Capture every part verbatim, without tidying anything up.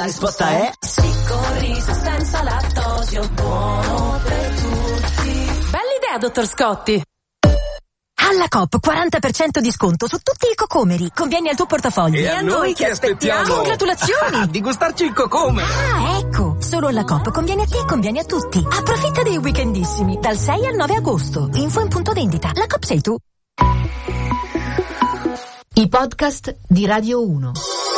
La risposta è sì, con riso senza lattosio, buono per tutti. Bella idea, dottor Scotti. Alla Coop quaranta per cento di sconto su tutti i cocomeri. Conviene al tuo portafoglio. E, e a noi che aspettiamo? Congratulazioni! Di gustarci il cocome. Ah, ecco. Solo alla Coop conviene a te e conviene a tutti. Approfitta dei weekendissimi. Dal sei al nove agosto. Info in punto vendita. La Coop sei tu. I podcast di Radio uno.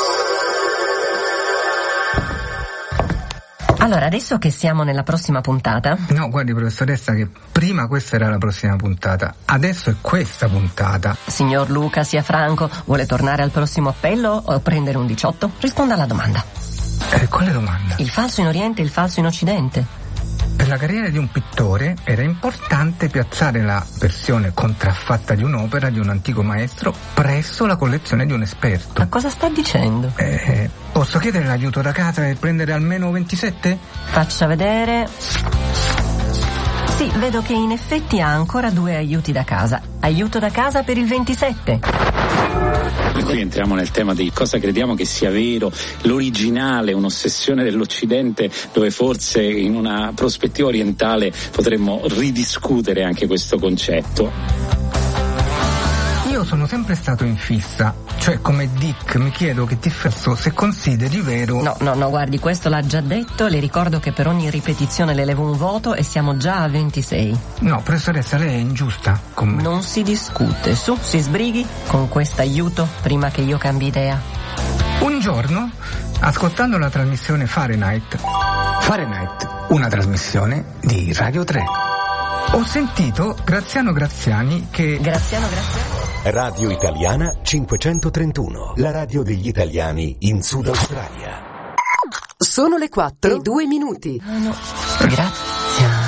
Allora, adesso che siamo nella prossima puntata... No, guardi professoressa, che prima questa era la prossima puntata, adesso è questa puntata. Signor Luca, sia franco, vuole tornare al prossimo appello o prendere un diciotto? Risponda alla domanda. Eh, quale domanda? Il falso in Oriente e il falso in Occidente. Per la carriera di un pittore era importante piazzare la versione contraffatta di un'opera di un antico maestro presso la collezione di un esperto. Ma cosa sta dicendo? Eh, posso chiedere l'aiuto da casa e prendere almeno ventisette? Faccia vedere. Sì, vedo che in effetti ha ancora due aiuti da casa. Aiuto da casa per il ventisette. E qui entriamo nel tema di cosa crediamo che sia vero, l'originale, un'ossessione dell'Occidente, dove forse in una prospettiva orientale potremmo ridiscutere anche questo concetto. Io sono sempre stato in fissa, cioè come Dick mi chiedo che differenza se consideri vero... No, no, no, guardi, questo l'ha già detto, le ricordo che per ogni ripetizione le levo un voto e siamo già a ventisei. No, professoressa, lei è ingiusta con me. Non si discute, su, si sbrighi con questo aiuto prima che io cambi idea. Un giorno, ascoltando la trasmissione Fahrenheit, Fahrenheit, una trasmissione di Radio tre, ho sentito Graziano Graziani che... Graziano Graziani? Radio Italiana cinquecentotrentuno, la radio degli italiani in Sud Australia. Sono le quattro e due minuti. No, no. Graziani.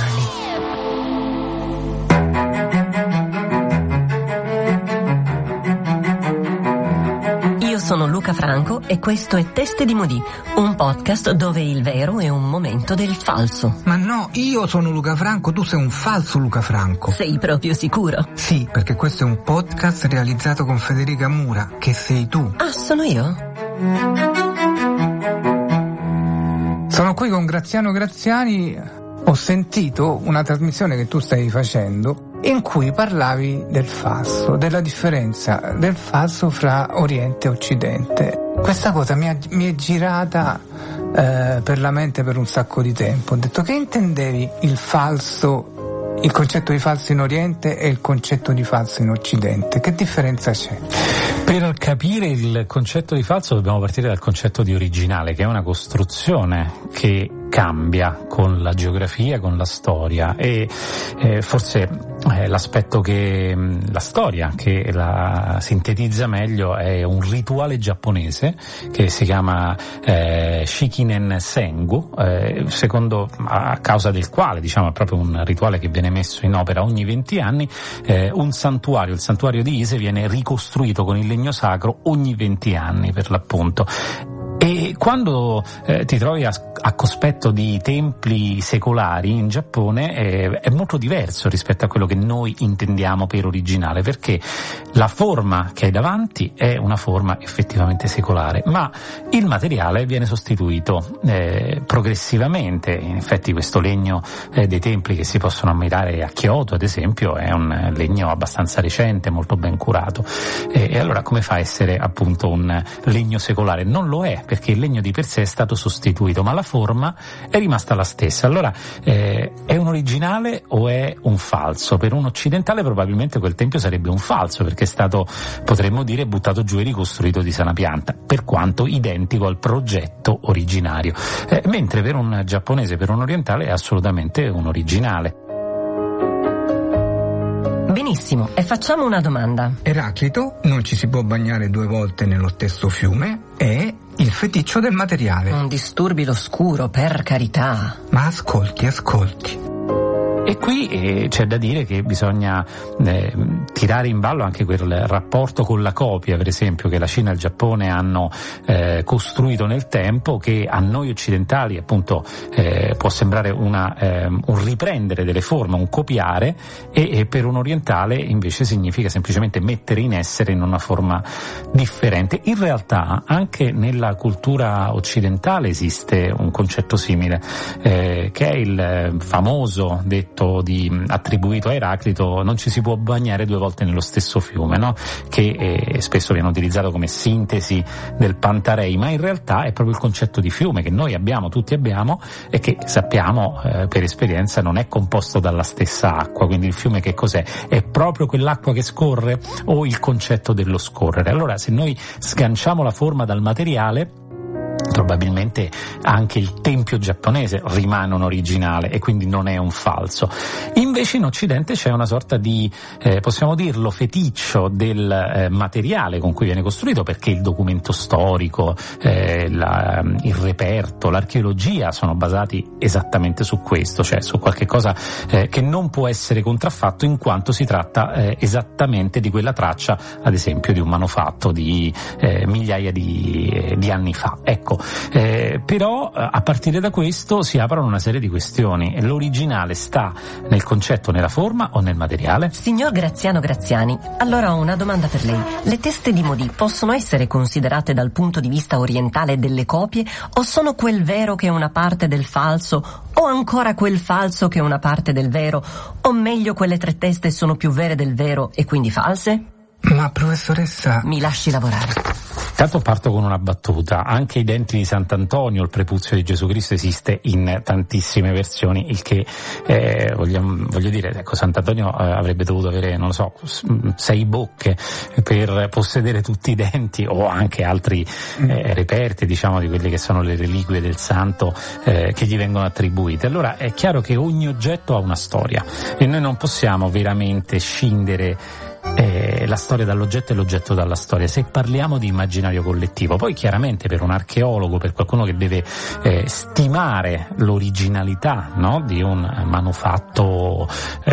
Io sono Luca Franco e questo è Teste di Modì, un podcast dove il vero è un momento del falso. Ma no, io sono Luca Franco, tu sei un falso Luca Franco. Sei proprio sicuro? Sì, perché questo è un podcast realizzato con Federica Mura, che sei tu. Ah, sono io? Sono qui con Graziano Graziani. Ho sentito una trasmissione che tu stai facendo in cui parlavi del falso, della differenza del falso fra Oriente e Occidente. Questa cosa mi, ha, mi è girata eh, per la mente per un sacco di tempo. Ho detto, che intendevi il falso, il concetto di falso in Oriente e il concetto di falso in Occidente? Che differenza c'è? Per capire il concetto di falso dobbiamo partire dal concetto di originale, che è una costruzione che cambia con la geografia, con la storia, e eh, forse eh, l'aspetto che la storia che la sintetizza meglio è un rituale giapponese che si chiama eh, Shikinen Sengu, eh, secondo a causa del quale, diciamo, è proprio un rituale che viene messo in opera ogni venti anni, eh, un santuario, il santuario di Ise, viene ricostruito con il legno sacro ogni venti anni per l'appunto. E quando eh, ti trovi a, a cospetto di templi secolari in Giappone eh, è molto diverso rispetto a quello che noi intendiamo per originale, perché la forma che hai davanti è una forma effettivamente secolare, ma il materiale viene sostituito eh, progressivamente. In effetti questo legno eh, dei templi che si possono ammirare a Kyoto, ad esempio, è un legno abbastanza recente, molto ben curato. E, e allora come fa a essere appunto un legno secolare? Non lo è, perché il legno di per sé è stato sostituito, ma la forma è rimasta la stessa. Allora eh, è un originale o è un falso? Per un occidentale probabilmente quel tempio sarebbe un falso, perché è stato, potremmo dire, buttato giù e ricostruito di sana pianta, per quanto identico al progetto originario, eh, mentre per un giapponese, per un orientale, è assolutamente un originale. Benissimo, e facciamo una domanda. Eraclito, non ci si può bagnare due volte nello stesso fiume, è il feticcio del materiale. Non disturbi l'oscuro, per carità. Ma ascolti, ascolti. e qui eh, c'è da dire che bisogna eh, tirare in ballo anche quel rapporto con la copia, per esempio, che la Cina e il Giappone hanno eh, costruito nel tempo, che a noi occidentali appunto eh, può sembrare una, eh, un riprendere delle forme, un copiare, e, e per un orientale invece significa semplicemente mettere in essere in una forma differente. In realtà anche nella cultura occidentale esiste un concetto simile, eh, che è il famoso detto di, attribuito a Eraclito: non ci si può bagnare due volte nello stesso fiume, no? Che eh, spesso viene utilizzato come sintesi del Pantarei, ma in realtà è proprio il concetto di fiume che noi abbiamo, tutti abbiamo, e che sappiamo eh, per esperienza non è composto dalla stessa acqua. Quindi il fiume che cos'è? È proprio quell'acqua che scorre, o il concetto dello scorrere? Allora, se noi sganciamo la forma dal materiale, probabilmente anche il tempio giapponese rimane un originale e quindi non è un falso. Invece in Occidente c'è una sorta di, eh, possiamo dirlo, feticcio del eh, materiale con cui viene costruito, perché il documento storico, eh, la, il reperto, l'archeologia sono basati esattamente su questo, cioè su qualche cosa eh, che non può essere contraffatto, in quanto si tratta eh, esattamente di quella traccia, ad esempio, di un manufatto di eh, migliaia di, eh, di anni fa. Ecco, Eh, però a partire da questo si aprono una serie di questioni. L'originale sta nel concetto, nella forma o nel materiale? Signor Graziano Graziani, allora ho una domanda per lei. Le teste di Modì possono essere considerate dal punto di vista orientale delle copie, o sono quel vero che è una parte del falso, o ancora quel falso che è una parte del vero, o meglio quelle tre teste sono più vere del vero e quindi false? Ma professoressa... Mi lasci lavorare. Intanto parto con una battuta: anche i denti di Sant'Antonio, il prepuzio di Gesù Cristo, esiste in tantissime versioni, il che eh, voglio, voglio dire, ecco, Sant'Antonio eh, avrebbe dovuto avere, non lo so, sei bocche per possedere tutti i denti, o anche altri eh, reperti, diciamo, di quelle che sono le reliquie del santo eh, che gli vengono attribuite. Allora è chiaro che ogni oggetto ha una storia e noi non possiamo veramente scindere Eh, la storia dall'oggetto e l'oggetto dalla storia, se parliamo di immaginario collettivo. Poi chiaramente per un archeologo, per qualcuno che deve eh, stimare l'originalità, no, di un manufatto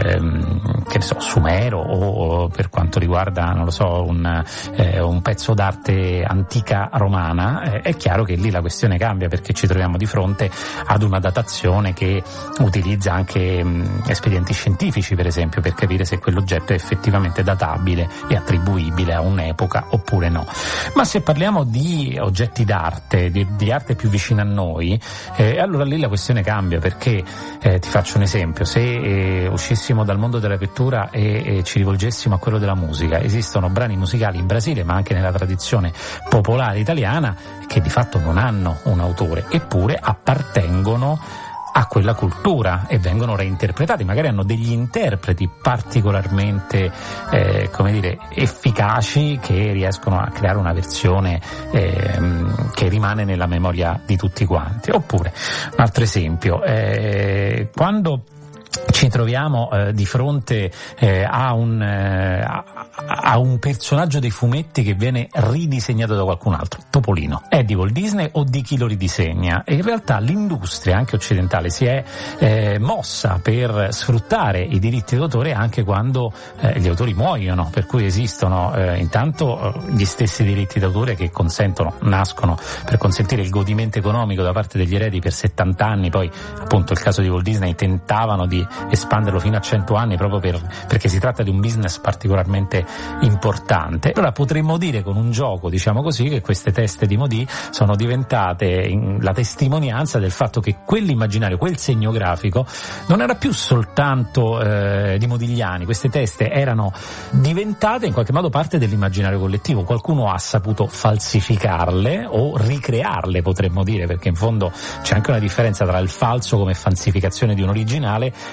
ehm, che ne so, sumero, o, o per quanto riguarda, non lo so, un, eh, un pezzo d'arte antica romana, eh, è chiaro che lì la questione cambia, perché ci troviamo di fronte ad una datazione che utilizza anche mh, espedienti scientifici, per esempio, per capire se quell'oggetto è effettivamente datato e attribuibile a un'epoca oppure no. Ma se parliamo di oggetti d'arte, di, di arte più vicina a noi, eh, allora lì la questione cambia, perché eh, ti faccio un esempio: se eh, uscissimo dal mondo della pittura e, e ci rivolgessimo a quello della musica, esistono brani musicali in Brasile, ma anche nella tradizione popolare italiana, che di fatto non hanno un autore, eppure appartengono a quella cultura e vengono reinterpretati, magari hanno degli interpreti particolarmente eh, come dire, efficaci, che riescono a creare una versione eh, che rimane nella memoria di tutti quanti. Oppure un altro esempio, eh, quando ci troviamo eh, di fronte eh, a, un, eh, a, a un personaggio dei fumetti che viene ridisegnato da qualcun altro, Topolino, è di Walt Disney o di chi lo ridisegna? E in realtà l'industria anche occidentale si è eh, mossa per sfruttare i diritti d'autore anche quando eh, gli autori muoiono, per cui esistono eh, intanto eh, gli stessi diritti d'autore che consentono, nascono per consentire il godimento economico da parte degli eredi per settanta anni, poi appunto il caso di Walt Disney tentavano di espanderlo fino a cento anni, proprio per, perché si tratta di un business particolarmente importante. Allora potremmo dire con un gioco, diciamo così, che queste teste di Modì sono diventate in, la testimonianza del fatto che quell'immaginario, quel segno grafico non era più soltanto eh, di Modigliani. Queste teste erano diventate in qualche modo parte dell'immaginario collettivo. Qualcuno ha saputo falsificarle o ricrearle, potremmo dire, perché in fondo c'è anche una differenza tra il falso come falsificazione di un originale